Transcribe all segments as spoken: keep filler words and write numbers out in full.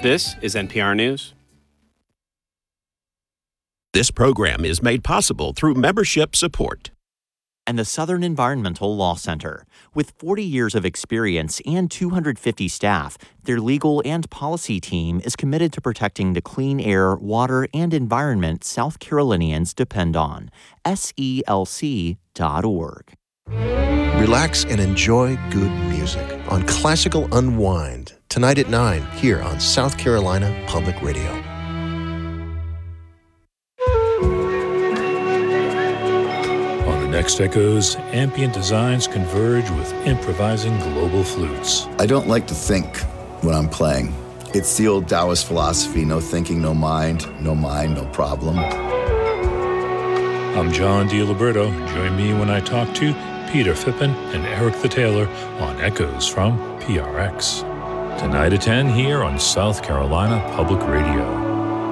This is N P R News. This program is made possible through membership support. And the Southern Environmental Law Center. With forty years of experience and two hundred fifty staff, their legal and policy team is committed to protecting the clean air, water, and environment South Carolinians depend on. S E L C dot org. Relax and enjoy good music on Classical Unwind, tonight at nine, here on South Carolina Public Radio. Next Echoes, ambient designs converge with improvising global flutes. I don't like to think when I'm playing. It's the old Taoist philosophy, no thinking, no mind, no mind, no problem. I'm John DiLiberto. Join me when I talk to Peter Phippen and Eric the Taylor on Echoes from P R X. Tonight at ten here on South Carolina Public Radio.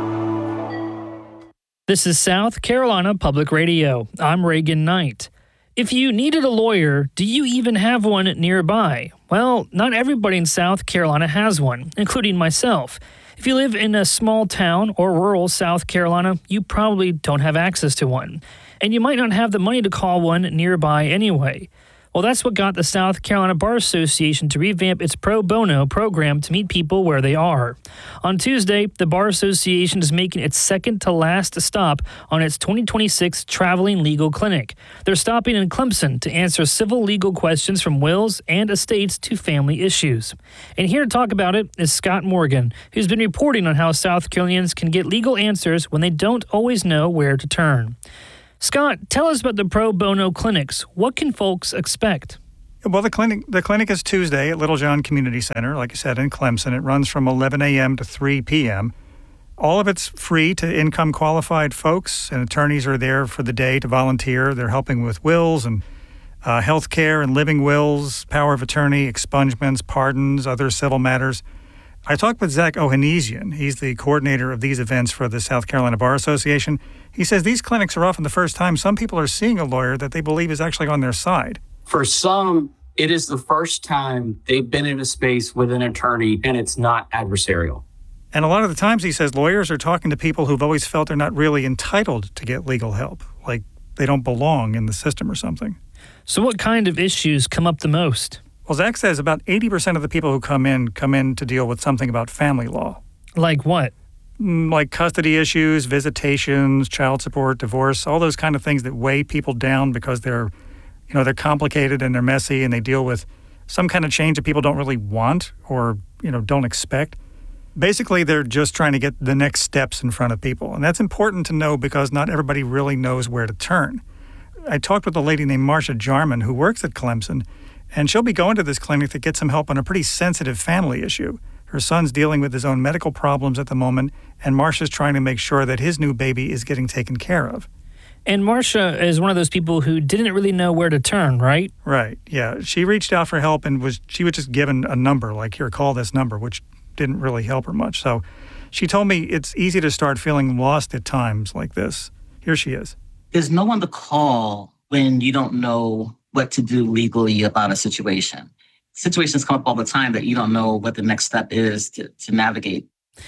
This is South Carolina Public Radio. I'm Reagan Knight. If you needed a lawyer, do you even have one nearby? Well, not everybody in South Carolina has one, including myself. If you live in a small town or rural South Carolina, you probably don't have access to one. And you might not have the money to call one nearby anyway. Well, that's what got the South Carolina Bar Association to revamp its pro bono program to meet people where they are. On Tuesday, the Bar Association is making its second to last stop on its twenty twenty-six Traveling Legal Clinic. They're stopping in Clemson to answer civil legal questions from wills and estates to family issues. And here to talk about it is Scott Morgan, who's been reporting on how South Carolinians can get legal answers when they don't always know where to turn. Scott, tell us about the pro bono clinics. What can folks expect? Well, the clinic the clinic is Tuesday at Littlejohn Community Center, like you said, in Clemson. It runs from eleven a.m. to three p.m. All of it's free to income-qualified folks, and attorneys are there for the day to volunteer. They're helping with wills and uh, health care and living wills, power of attorney, expungements, pardons, other civil matters. I talked with Zach Ohanesian. He's the coordinator of these events for the South Carolina Bar Association. He says these clinics are often the first time some people are seeing a lawyer that they believe is actually on their side. For some, it is the first time they've been in a space with an attorney and it's not adversarial. And a lot of the times, he says, lawyers are talking to people who've always felt they're not really entitled to get legal help, like they don't belong in the system or something. So what kind of issues come up the most? Well, Zach says about eighty percent of the people who come in come in to deal with something about family law. Like what? Like custody issues, visitations, child support, divorce, all those kind of things that weigh people down because they're, you know, they're complicated and they're messy and they deal with some kind of change that people don't really want or, you know, don't expect. Basically, they're just trying to get the next steps in front of people. And that's important to know because not everybody really knows where to turn. I talked with a lady named Marcia Jarman who works at Clemson, and she'll be going to this clinic to get some help on a pretty sensitive family issue. Her son's dealing with his own medical problems at the moment, and Marcia's trying to make sure that his new baby is getting taken care of. And Marcia is one of those people who didn't really know where to turn, right? Right, yeah. She reached out for help and was she was just given a number, like, here, call this number, which didn't really help her much. So she told me it's easy to start feeling lost at times like this. Here she is. There's no one to call when you don't know what to do legally about a situation. Situations come up all the time that you don't know what the next step is to, to navigate.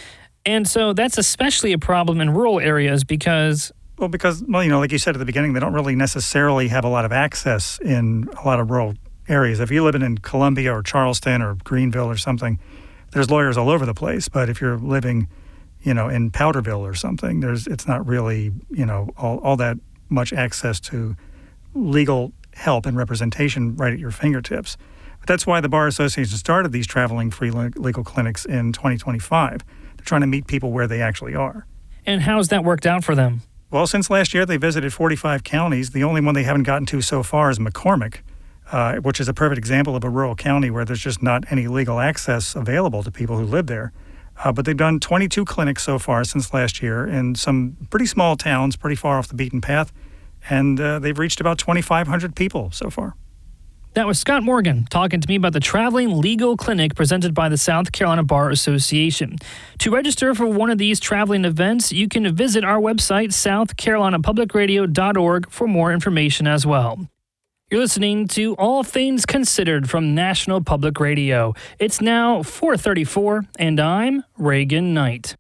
And so that's especially a problem in rural areas because... Well, because, well, you know, like you said at the beginning, they don't really necessarily have a lot of access in a lot of rural areas. If you live in Columbia or Charleston or Greenville or something, there's lawyers all over the place. But if you're living, you know, in Powderville or something, there's it's not really, you know, all, all that much access to legal help and representation right at your fingertips. But that's why the Bar Association started these traveling free legal clinics in twenty twenty-five. They're trying to meet people where they actually are. And how's that worked out for them? Well, since last year, they visited forty-five counties. The only one they haven't gotten to so far is McCormick, uh, which is a perfect example of a rural county where there's just not any legal access available to people who live there. Uh, but they've done twenty-two clinics so far since last year in some pretty small towns, pretty far off the beaten path. And uh, they've reached about twenty-five hundred people so far. That was Scott Morgan talking to me about the Traveling Legal Clinic presented by the South Carolina Bar Association. To register for one of these traveling events, you can visit our website, south carolina public radio dot org, for more information as well. You're listening to All Things Considered from National Public Radio. It's now four thirty-four, and I'm Reagan Knight.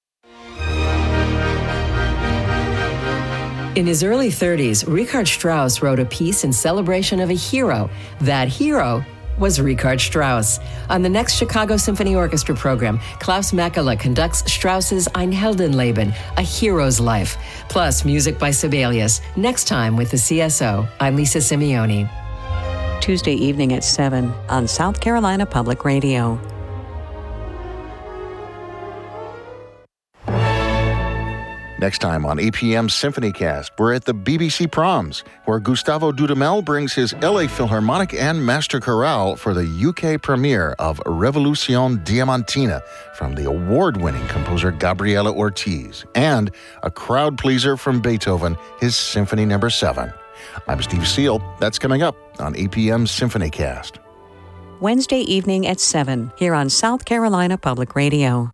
In his early thirties, Richard Strauss wrote a piece in celebration of a hero. That hero was Richard Strauss. On the next Chicago Symphony Orchestra program, Klaus Makela conducts Strauss's Ein Heldenleben, A Hero's Life, plus music by Sibelius. Next time with the C S O, I'm Lisa Simeone. Tuesday evening at seven on South Carolina Public Radio. Next time on A P M SymphonyCast, we're at the B B C Proms, where Gustavo Dudamel brings his L A Philharmonic and Master Chorale for the U K premiere of Revolution Diamantina from the award-winning composer Gabriela Ortiz, and a crowd pleaser from Beethoven, his Symphony Number seven. I'm Steve Seal. That's coming up on A P M SymphonyCast. Wednesday evening at seven here on South Carolina Public Radio.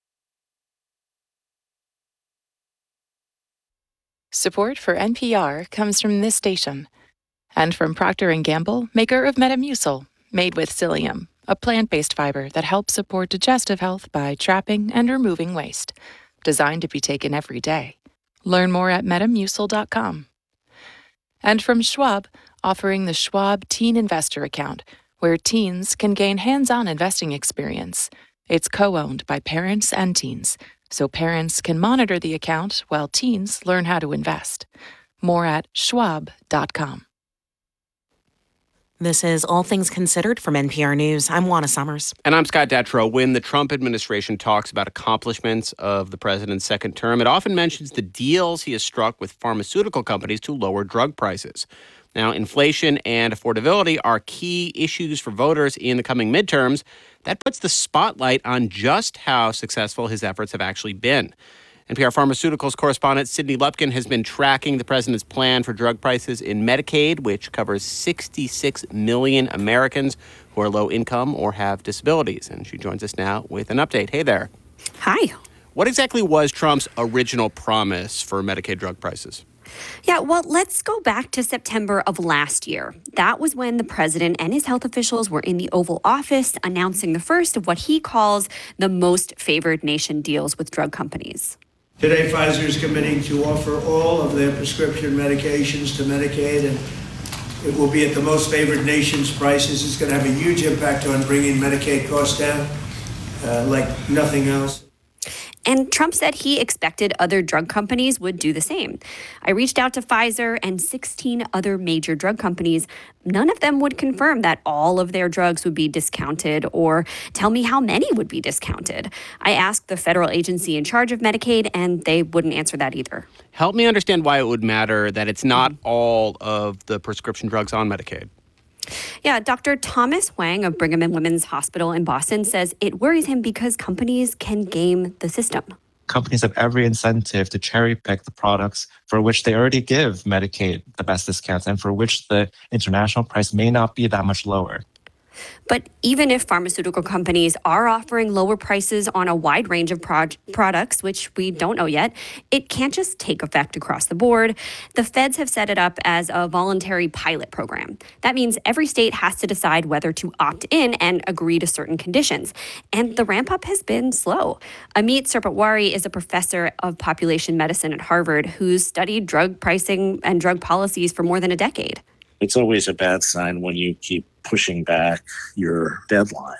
Support for N P R comes from this station and from Procter and Gamble, maker of Metamucil, made with psyllium, a plant-based fiber that helps support digestive health by trapping and removing waste. Designed to be taken every day. Learn more at metamucil dot com. And from Schwab, offering the Schwab Teen Investor Account, where teens can gain hands-on investing experience. It's co-owned by parents and teens, so parents can monitor the account while teens learn how to invest. More at schwab dot com. This is All Things Considered from N P R News. I'm Juana Summers. And I'm Scott Detrow. When the Trump administration talks about accomplishments of the president's second term, it often mentions the deals he has struck with pharmaceutical companies to lower drug prices. Now, inflation and affordability are key issues for voters in the coming midterms. That puts the spotlight on just how successful his efforts have actually been. N P R Pharmaceuticals correspondent Sydney Lupkin has been tracking the president's plan for drug prices in Medicaid, which covers sixty-six million Americans who are low income or have disabilities. And she joins us now with an update. Hey there. Hi. What exactly was Trump's original promise for Medicaid drug prices? Yeah, well, let's go back to September of last year. That was when the president and his health officials were in the Oval Office announcing the first of what he calls the most favored nation deals with drug companies. Today, Pfizer is committing to offer all of their prescription medications to Medicaid, and it will be at the most favored nation's prices. It's going to have a huge impact on bringing Medicaid costs down uh, like nothing else. And Trump said he expected other drug companies would do the same. I reached out to Pfizer and sixteen other major drug companies. None of them would confirm that all of their drugs would be discounted or tell me how many would be discounted. I asked the federal agency in charge of Medicaid, and they wouldn't answer that either. Help me understand why it would matter that it's not all of the prescription drugs on Medicaid. Yeah, Doctor Thomas Wang of Brigham and Women's Hospital in Boston says it worries him because companies can game the system. Companies have every incentive to cherry pick the products for which they already give Medicaid the best discounts and for which the international price may not be that much lower. But even if pharmaceutical companies are offering lower prices on a wide range of pro- products, which we don't know yet, it can't just take effect across the board. The feds have set it up as a voluntary pilot program. That means every state has to decide whether to opt in and agree to certain conditions. And the ramp up has been slow. Amit Sirpatwari is a professor of population medicine at Harvard who's studied drug pricing and drug policies for more than a decade. It's always a bad sign when you keep pushing back your deadline.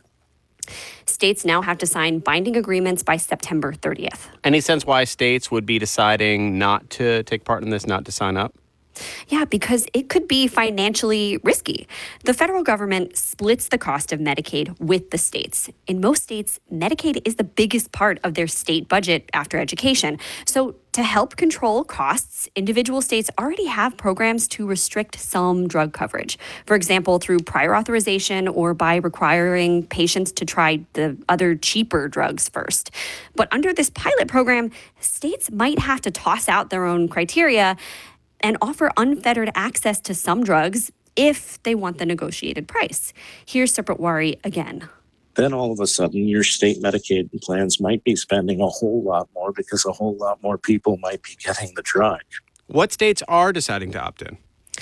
States now have to sign binding agreements by September thirtieth. Any sense why states would be deciding not to take part in this, not to sign up? Yeah, because it could be financially risky. The federal government splits the cost of Medicaid with the states. In most states, Medicaid is the biggest part of their state budget after education. So to help control costs, individual states already have programs to restrict some drug coverage. For example, through prior authorization or by requiring patients to try the other cheaper drugs first. But under this pilot program, states might have to toss out their own criteria and offer unfettered access to some drugs if they want the negotiated price. Here's Sirpatwari again. Then all of a sudden, your state Medicaid plans might be spending a whole lot more because a whole lot more people might be getting the drug. What states are deciding to opt in?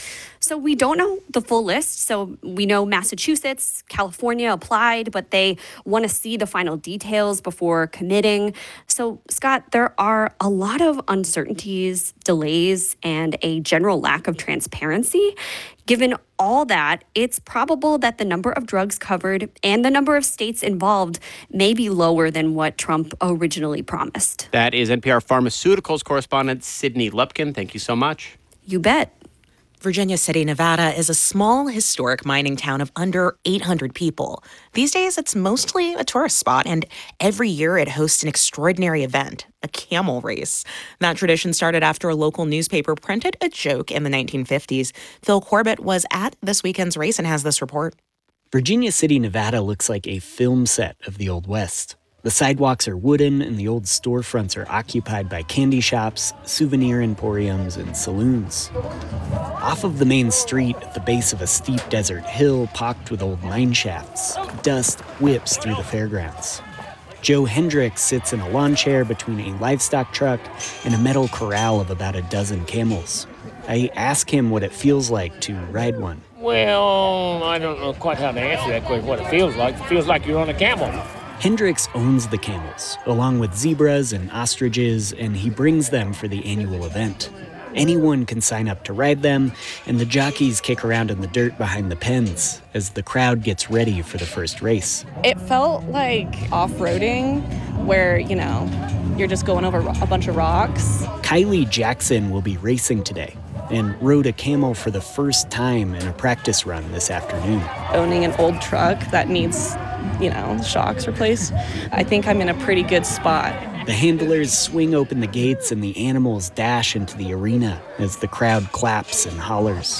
So we don't know the full list. So we know Massachusetts, California applied, but they want to see the final details before committing. So, Scott, there are a lot of uncertainties, delays, and a general lack of transparency. Given all that, it's probable that the number of drugs covered and the number of states involved may be lower than what Trump originally promised. That is N P R Pharmaceuticals correspondent Sydney Lupkin. Thank you so much. You bet. Virginia City, Nevada is a small, historic mining town of under eight hundred people. These days, it's mostly a tourist spot, and every year it hosts an extraordinary event, a camel race. That tradition started after a local newspaper printed a joke in the nineteen fifties. Phil Corbett was at this weekend's race and has this report. Virginia City, Nevada looks like a film set of the Old West. The sidewalks are wooden, and the old storefronts are occupied by candy shops, souvenir emporiums, and saloons. Off of the main street, at the base of a steep desert hill pocked with old mine shafts, dust whips through the fairgrounds. Joe Hendricks sits in a lawn chair between a livestock truck and a metal corral of about a dozen camels. I ask him what it feels like to ride one. Well, I don't know quite how to answer that question, what it feels like. It feels like you're on a camel. Hendricks owns the camels, along with zebras and ostriches, and he brings them for the annual event. Anyone can sign up to ride them, and the jockeys kick around in the dirt behind the pens as the crowd gets ready for the first race. It felt like off-roading, where, you know, you're just going over a bunch of rocks. Kylie Jackson will be racing today and rode a camel for the first time in a practice run this afternoon. Owning an old truck that needs, you know, shocks replaced, I think I'm in a pretty good spot. The handlers swing open the gates and the animals dash into the arena as the crowd claps and hollers.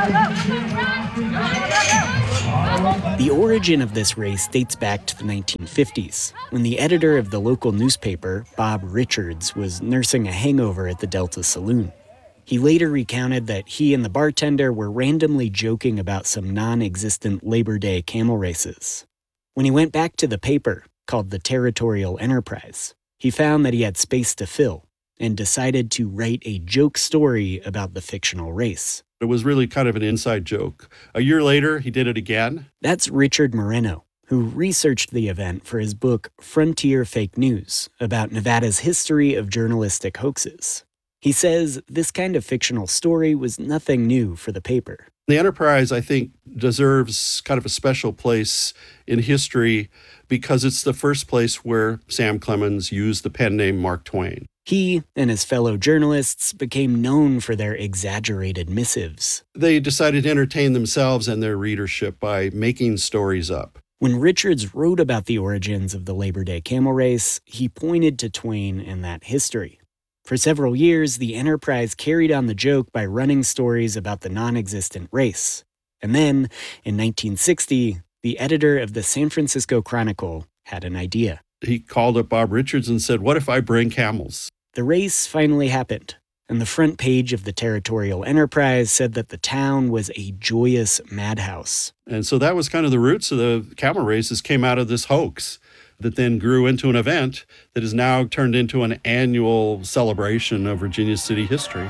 The origin of this race dates back to the nineteen fifties, when the editor of the local newspaper, Bob Richards, was nursing a hangover at the Delta Saloon. He later recounted that he and the bartender were randomly joking about some non-existent Labor Day camel races. When he went back to the paper, called the Territorial Enterprise, he found that he had space to fill and decided to write a joke story about the fictional race. It was really kind of an inside joke. A year later, he did it again. That's Richard Moreno, who researched the event for his book Frontier Fake News about Nevada's history of journalistic hoaxes. He says this kind of fictional story was nothing new for the paper. The Enterprise, I think, deserves kind of a special place in history because it's the first place where Sam Clemens used the pen name Mark Twain. He and his fellow journalists became known for their exaggerated missives. They decided to entertain themselves and their readership by making stories up. When Richards wrote about the origins of the Labor Day camel race, he pointed to Twain and that history. For several years, the Enterprise carried on the joke by running stories about the non-existent race. And then, in nineteen sixty, the editor of the San Francisco Chronicle had an idea. He called up Bob Richards and said, "What if I bring camels?" The race finally happened, and the front page of the Territorial Enterprise said that the town was a joyous madhouse. And so that was kind of the roots of the camel races, came out of this hoax that then grew into an event that is now turned into an annual celebration of Virginia City history.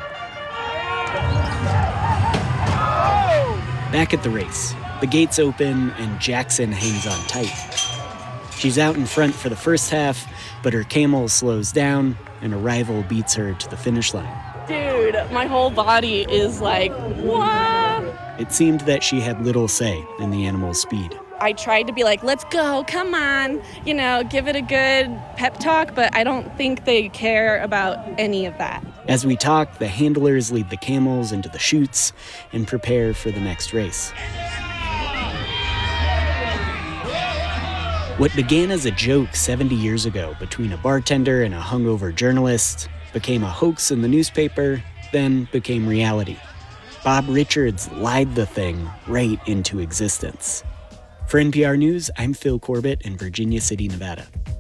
Back at the race, the gates open and Jackson hangs on tight. She's out in front for the first half, but her camel slows down and a rival beats her to the finish line. Dude, my whole body is like, what? It seemed that she had little say in the animal's speed. I tried to be like, let's go, come on, you know, give it a good pep talk, but I don't think they care about any of that. As we talk, the handlers lead the camels into the chutes and prepare for the next race. What began as a joke seventy years ago between a bartender and a hungover journalist became a hoax in the newspaper, then became reality. Bob Richards lied the thing right into existence. For N P R News, I'm Phil Corbett in Virginia City, Nevada.